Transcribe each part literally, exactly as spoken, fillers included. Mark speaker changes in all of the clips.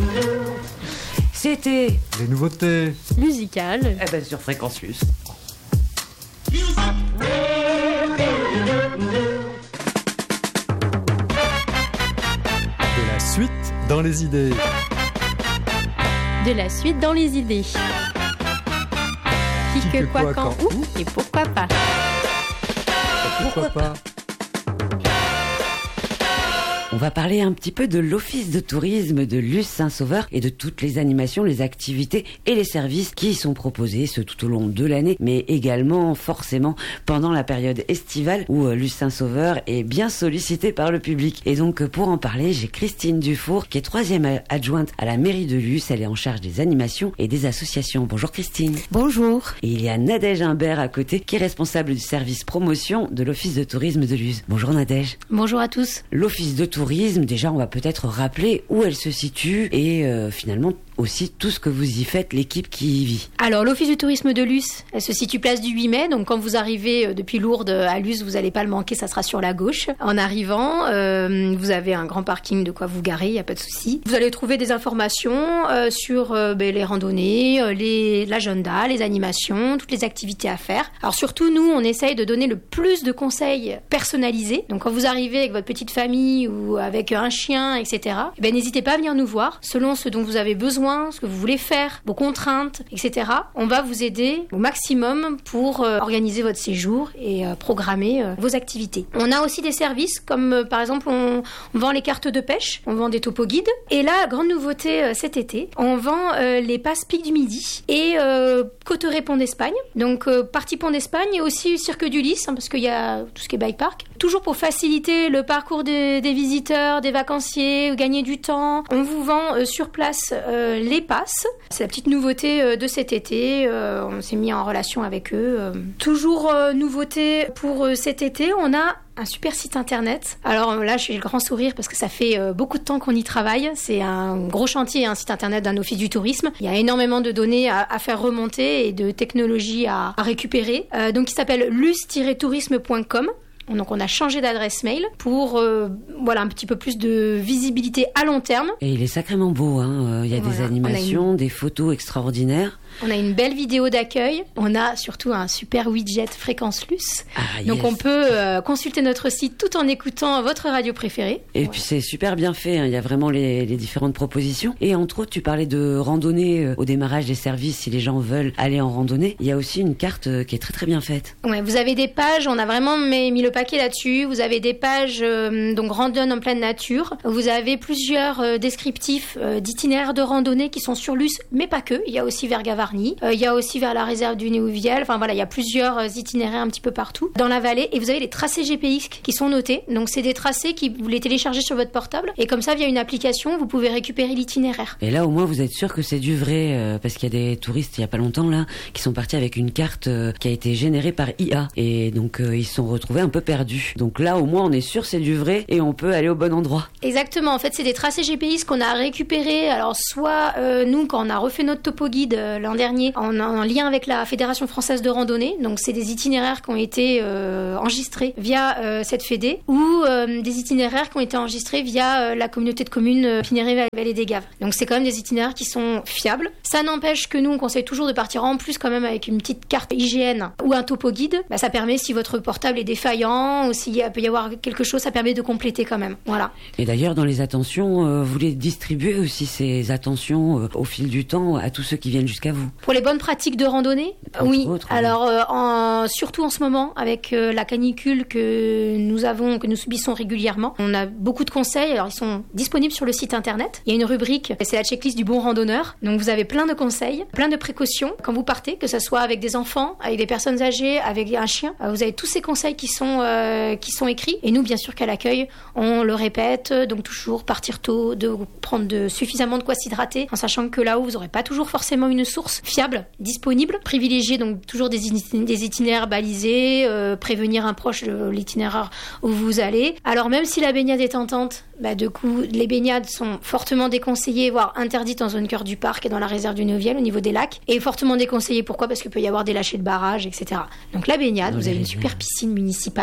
Speaker 1: C'était
Speaker 2: les nouveautés
Speaker 3: musicales.
Speaker 1: Eh ben sur Fréquence Luce.
Speaker 2: De la suite dans les idées.
Speaker 3: De la suite dans les idées. Qui, que, quoi, quand, où et pourquoi pas.
Speaker 2: Pourquoi pas?
Speaker 1: On va parler un petit peu de l'Office de tourisme de Luce Saint-Sauveur et de toutes les animations, les activités et les services qui y sont proposés, ce tout au long de l'année, mais également forcément pendant la période estivale où Luce Saint-Sauveur est bien sollicitée par le public. Et donc pour en parler, j'ai Christine Dufour qui est troisième adjointe à la mairie de Luce. Elle est en charge des animations et des associations. Bonjour Christine.
Speaker 4: Bonjour.
Speaker 1: Et il y a Nadège Imbert à côté qui est responsable du service promotion de l'Office de tourisme de Luce. Bonjour Nadège.
Speaker 4: Bonjour à tous.
Speaker 1: L'Office de tourisme, déjà on va peut-être rappeler où elle se situe et euh, finalement aussi tout ce que vous y faites, l'équipe qui y vit.
Speaker 4: Alors l'Office du tourisme de Luce, elle se situe place du huit mai, donc quand vous arrivez depuis Lourdes à Luce, vous n'allez pas le manquer, ça sera sur la gauche. En arrivant, euh, vous avez un grand parking de quoi vous garer, il n'y a pas de souci. Vous allez trouver des informations euh, sur euh, ben, les randonnées, euh, les, l'agenda, les animations, toutes les activités à faire. Alors surtout nous, on essaye de donner le plus de conseils personnalisés. Donc quand vous arrivez avec votre petite famille ou avec un chien, et cetera, eh ben, n'hésitez pas à venir nous voir selon ce dont vous avez besoin, ce que vous voulez faire, vos contraintes, et cetera. On va vous aider au maximum pour euh, organiser votre séjour et euh, programmer euh, vos activités. On a aussi des services comme euh, par exemple on, on vend les cartes de pêche, on vend des topo guides. Et là, grande nouveauté euh, cet été, on vend euh, les passes Pic du Midi et euh, Cotteret Pont d'Espagne. Donc euh, partie Pont d'Espagne et aussi Cirque du Lys, hein, parce qu'il y a tout ce qui est bike park. Toujours pour faciliter le parcours des, des visiteurs, des vacanciers, gagner du temps. On vous vend euh, sur place euh, les passes. C'est la petite nouveauté euh, de cet été. Euh, on s'est mis en relation avec eux. Euh, toujours euh, nouveauté pour euh, cet été, on a un super site internet. Alors là, je suis le grand sourire parce que ça fait euh, beaucoup de temps qu'on y travaille. C'est un gros chantier, un site internet d'un office du tourisme. Il y a énormément de données à, à faire remonter et de technologies à, à récupérer. Euh, donc, il s'appelle luce tiret tourisme point com. Donc on a changé d'adresse mail pour euh, voilà un petit peu plus de visibilité à long terme.
Speaker 1: Et il est sacrément beau, hein. Il y a voilà, des animations, une... des photos extraordinaires.
Speaker 4: On a une belle vidéo d'accueil. On a surtout un super widget Fréquence Luce. Ah, donc yes. On peut euh, consulter notre site tout en écoutant votre radio préférée.
Speaker 1: Et ouais. Puis c'est super bien fait, hein. Il y a vraiment les, les différentes propositions. Et entre autres, tu parlais de randonnée euh, au démarrage des services si les gens veulent aller en randonnée. Il y a aussi une carte euh, qui est très très bien faite.
Speaker 4: Ouais, vous avez des pages, on a vraiment mis, mis le paquet là-dessus. Vous avez des pages euh, donc randonne en pleine nature. Vous avez plusieurs euh, descriptifs euh, d'itinéraires de randonnée qui sont sur Luce, mais pas que. Il y a aussi vers Gavarnie. Il euh, y a aussi vers la réserve du Néouviel. Enfin voilà, il y a plusieurs euh, itinéraires un petit peu partout dans la vallée. Et vous avez les tracés G P X qui sont notés. Donc c'est des tracés qui vous les téléchargez sur votre portable. Et comme ça, via une application, vous pouvez récupérer l'itinéraire.
Speaker 1: Et là, au moins, vous êtes sûr que c'est du vrai, euh, parce qu'il y a des touristes il y a pas longtemps là qui sont partis avec une carte euh, qui a été générée par I A. Et donc euh, ils se sont retrouvés un peu perdus. Donc là, au moins, on est sûr c'est du vrai et on peut aller au bon endroit.
Speaker 4: Exactement. En fait, c'est des tracés G P X qu'on a récupérés. Alors soit euh, nous, quand on a refait notre topo guide euh, l'an dernier, en, en lien avec la Fédération française de randonnée. Donc c'est des itinéraires qui ont été euh, enregistrés via euh, cette fédé ou euh, des itinéraires qui ont été enregistrés via euh, la communauté de communes euh, Pinéré-Vallée des Gaves. Donc c'est quand même des itinéraires qui sont fiables. Ça n'empêche que nous, on conseille toujours de partir en plus quand même avec une petite carte I G N ou un topo guide. Bah, ça permet, si votre portable est défaillant ou s'il peut y avoir quelque chose, ça permet de compléter quand même. Voilà.
Speaker 1: Et d'ailleurs, dans les attentions, euh, vous les distribuez aussi ces attentions euh, au fil du temps à tous ceux qui viennent jusqu'à vous.
Speaker 4: Pour les bonnes pratiques de randonnée, entre oui. Autres, Alors, euh, en, surtout en ce moment, avec euh, la canicule que nous avons, que nous subissons régulièrement, on a beaucoup de conseils. Alors, ils sont disponibles sur le site internet. Il y a une rubrique, c'est la checklist du bon randonneur. Donc, vous avez plein de conseils, plein de précautions quand vous partez, que ce soit avec des enfants, avec des personnes âgées, avec un chien. Vous avez tous ces conseils qui sont euh, qui sont écrits. Et nous, bien sûr, qu'à l'accueil, on le répète. Donc, toujours partir tôt, de prendre de, suffisamment de quoi s'hydrater, en sachant que là-haut, vous n'aurez pas toujours forcément une source fiable, disponible. Privilégier donc toujours des, itin- des itinéraires balisés, euh, prévenir un proche de l'itinéraire où vous allez. Alors, même si la baignade est tentante, bah, du coup, les baignades sont fortement déconseillées, voire interdites en zone cœur du parc et dans la réserve du Néouviel au niveau des lacs. Et fortement déconseillées, pourquoi ? Parce qu'il peut y avoir des lâchers de barrage, et cetera. Donc la baignade, oui, vous avez une super piscine municipale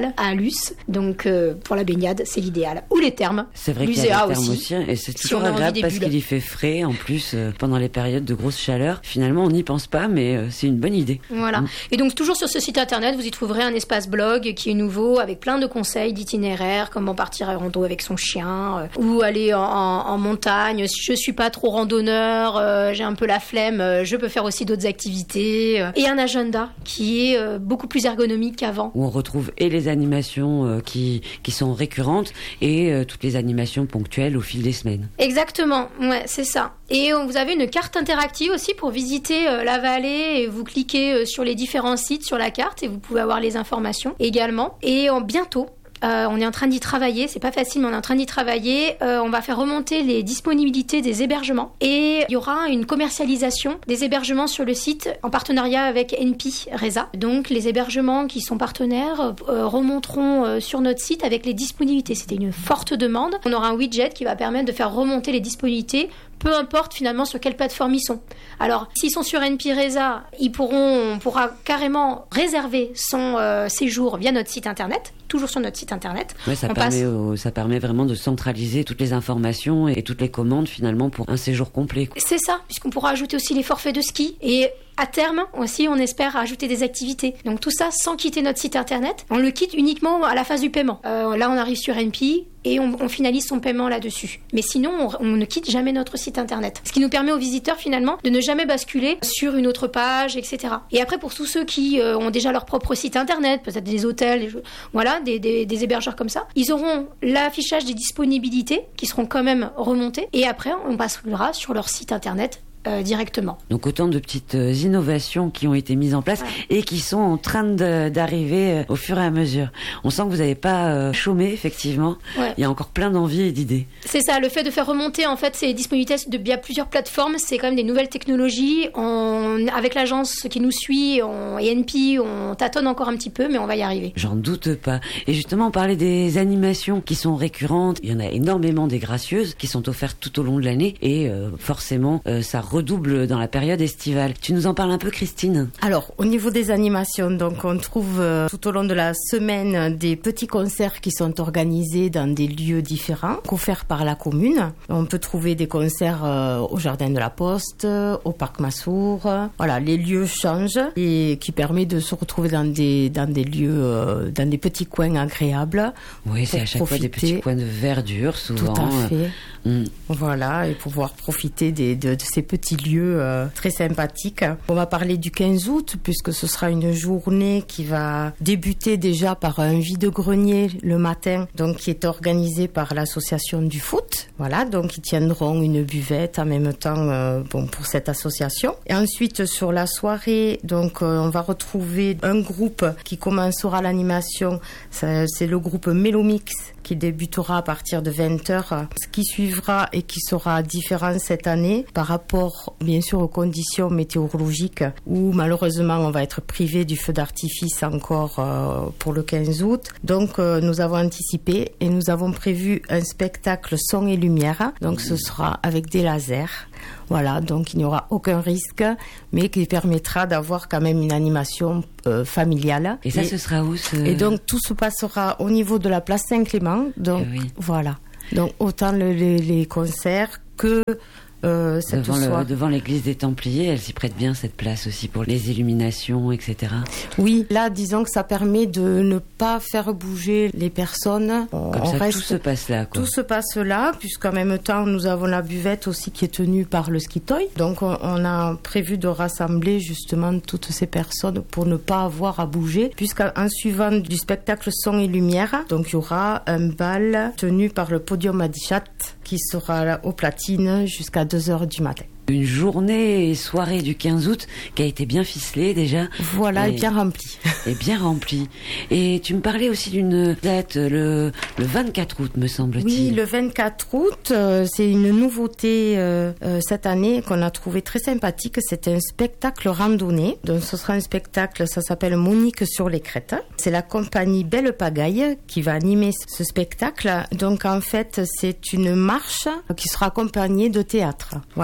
Speaker 4: estivale à Luce. Donc euh, pour la baignade, c'est l'idéal. Ou les thermes.
Speaker 1: C'est vrai
Speaker 4: Luce
Speaker 1: qu'il y a
Speaker 4: et
Speaker 1: les
Speaker 4: A
Speaker 1: thermes
Speaker 4: aussi.
Speaker 1: aussi, et c'est
Speaker 4: Si
Speaker 1: toujours
Speaker 4: on a envie
Speaker 1: agréable
Speaker 4: des
Speaker 1: parce
Speaker 4: bulles.
Speaker 1: qu'il y fait frais. En plus, euh, pendant les périodes de grosse chaleur, finalement, on n'y pense pas, mais euh, c'est une bonne idée.
Speaker 4: Voilà.
Speaker 1: Mm.
Speaker 4: Et donc toujours sur ce site internet, vous y trouverez un espace blog qui est nouveau avec plein de conseils d'itinéraires, comment partir à rando avec son chien, euh, ou aller en, en, en montagne. Si je suis pas trop randonneur, euh, j'ai un peu la flemme, euh, je peux faire aussi d'autres activités. euh, et un agenda qui est euh, beaucoup plus ergonomique qu'avant.
Speaker 1: Où on retrouve et les animations euh, qui, qui sont récurrentes et euh, toutes les animations ponctuelles au fil des semaines.
Speaker 4: Exactement, ouais, c'est ça. Et euh, vous avez une carte interactive aussi pour visiter euh, la vallée et vous cliquez euh, sur les différents sites sur la carte et vous pouvez avoir les informations également. Et euh, bientôt, Euh, on est en train d'y travailler, c'est pas facile, mais on est en train d'y travailler. Euh, on va faire remonter les disponibilités des hébergements et il y aura une commercialisation des hébergements sur le site en partenariat avec N P Reza. Donc les hébergements qui sont partenaires euh, remonteront euh, sur notre site avec les disponibilités. C'était une forte demande. On aura un widget qui va permettre de faire remonter les disponibilités, peu importe finalement sur quelle plateforme ils sont. Alors, s'ils sont sur N P Reza, ils pourront, on pourra carrément réserver son euh, séjour via notre site internet, toujours sur notre site internet.
Speaker 1: Ouais, ça,
Speaker 4: on
Speaker 1: permet
Speaker 4: passe...
Speaker 1: au, ça permet vraiment de centraliser toutes les informations et toutes les commandes finalement pour un séjour complet.
Speaker 4: C'est ça, puisqu'on pourra ajouter aussi les forfaits de ski et à terme aussi on espère ajouter des activités. Donc tout ça sans quitter notre site internet. On le quitte uniquement à la phase du paiement. Euh, là on arrive sur N P et on, on finalise son paiement là-dessus. Mais sinon on, on ne quitte jamais notre site internet. Ce qui nous permet aux visiteurs finalement de ne jamais basculer sur une autre page, et cetera. Et après pour tous ceux qui euh, ont déjà leur propre site internet, peut-être des hôtels, des, voilà, des, des, des hébergeurs comme ça, ils auront l'affichage des disponibilités qui seront quand même remontées et après on passera sur leur site internet Euh, directement.
Speaker 1: Donc autant de petites euh, innovations qui ont été mises en place ouais. et qui sont en train de, d'arriver euh, au fur et à mesure. On sent que vous n'avez pas euh, chômé, effectivement. Ouais. Il y a encore plein d'envies et d'idées.
Speaker 4: C'est ça, le fait de faire remonter en fait ces disponibilités de bien plusieurs plateformes, c'est quand même des nouvelles technologies. On, avec l'agence qui nous suit on, et N P, on tâtonne encore un petit peu, mais on va y arriver.
Speaker 1: J'en doute pas. Et justement, on parlait des animations qui sont récurrentes. Il y en a énormément des gracieuses qui sont offertes tout au long de l'année et euh, forcément, euh, ça redouble dans la période estivale. Tu nous en parles un peu, Christine ?
Speaker 5: Alors, au niveau des animations, donc on trouve euh, tout au long de la semaine des petits concerts qui sont organisés dans des lieux différents, offerts par la commune. On peut trouver des concerts euh, au Jardin de la Poste, au Parc Massour. Voilà, les lieux changent et qui permet de se retrouver dans des dans des lieux, euh, dans des petits coins agréables.
Speaker 1: Oui, c'est à chaque profiter. fois des petits coins de verdure, souvent.
Speaker 5: Tout à fait.
Speaker 1: Mmh.
Speaker 5: Voilà, et pouvoir profiter des, de, de ces petits lieux euh, très sympathiques. On va parler du quinze août, puisque ce sera une journée qui va débuter déjà par un vide-grenier le matin, donc qui est organisé par l'association du foot. Voilà, donc ils tiendront une buvette en même temps euh, bon, pour cette association. Et ensuite, sur la soirée, donc euh, on va retrouver un groupe qui commencera l'animation. Ça, c'est le groupe Mélomix qui débutera à partir de vingt heures. Ce qui suivra et qui sera différent cette année par rapport, bien sûr, aux conditions météorologiques où malheureusement on va être privé du feu d'artifice encore euh, pour le quinze août. Donc euh, nous avons anticipé et nous avons prévu un spectacle son et lumière. Donc ce sera avec des lasers. Voilà, donc il n'y aura aucun risque, mais qui permettra d'avoir quand même une animation euh, familiale.
Speaker 1: Et ça,
Speaker 5: et,
Speaker 1: ce sera où ce...
Speaker 5: Et donc tout se passera au niveau de la place Saint-Clément. Donc
Speaker 1: oui.
Speaker 5: Voilà. Donc autant le, les, les concerts que euh, cette
Speaker 1: devant,
Speaker 5: soirée.
Speaker 1: Le, devant l'église des Templiers, elle s'y prête bien cette place aussi pour les illuminations, et cetera.
Speaker 5: Oui, là disons que ça permet de ne pas faire bouger les personnes.
Speaker 1: Comme
Speaker 5: on
Speaker 1: ça,
Speaker 5: reste,
Speaker 1: tout se passe là, quoi.
Speaker 5: Tout se passe là, puisqu'en même temps nous avons la buvette aussi qui est tenue par le Skitoy. Donc on, on a prévu de rassembler justement toutes ces personnes pour ne pas avoir à bouger, puisqu'en suivant du spectacle son et lumière, donc il y aura un bal tenu par le Podium Adichat qui sera au platine jusqu'à deux heures du matin.
Speaker 1: Une journée et soirée du quinze août qui a été bien ficelée déjà.
Speaker 5: Voilà, et,
Speaker 1: et
Speaker 5: bien remplie.
Speaker 1: Et bien remplie. Et tu me parlais aussi d'une date, le, le vingt-quatre août, me semble-t-il.
Speaker 5: Oui, le vingt-quatre août, euh, c'est une nouveauté euh, euh, cette année qu'on a trouvé très sympathique. C'est un spectacle randonnée. Donc ce sera un spectacle, ça s'appelle Monique sur les crêtes. C'est la compagnie Belle Pagaille qui va animer ce spectacle. Donc en fait, c'est une marche qui sera accompagnée de théâtre. Voilà. Donc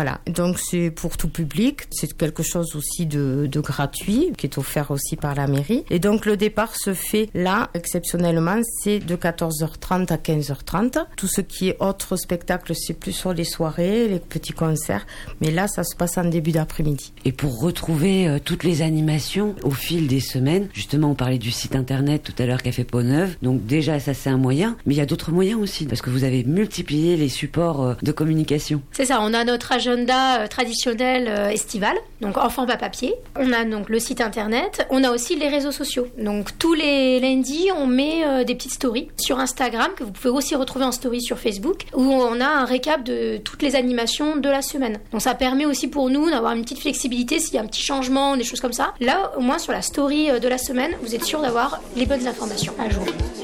Speaker 5: Donc c'est pour tout public, c'est quelque chose aussi de, de gratuit qui est offert aussi par la mairie. Et donc le départ se fait là, exceptionnellement, c'est de quatorze heures trente à quinze heures trente. Tout ce qui est autre spectacle, c'est plus sur les soirées, les petits concerts, mais là ça se passe en début d'après-midi.
Speaker 1: Et pour retrouver euh, toutes les animations au fil des semaines, justement on parlait du site internet tout à l'heure Café Peau Neuve, donc déjà ça c'est un moyen, mais il y a d'autres moyens aussi, parce que vous avez multiplié les supports euh, de communication.
Speaker 4: C'est ça, on a notre agenda euh, traditionnel euh, estival, donc en format papier. On a donc le site internet, on a aussi les réseaux sociaux. Donc tous les lundis, on met euh, des petites stories sur Instagram, que vous pouvez aussi retrouver en story sur Facebook, où on a un récap de toutes les animations de la semaine. Donc ça permet aussi pour nous d'avoir une petite flexibilité s'il y a un petit changement, des choses comme ça. Là, au moins sur la story de la semaine, vous êtes sûr d'avoir les bonnes informations à jour.